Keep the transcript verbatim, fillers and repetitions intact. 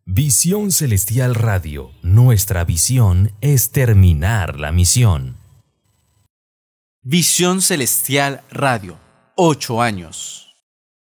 Visión Celestial Radio, nuestra visión es terminar la misión. Visión Celestial Radio, ocho años.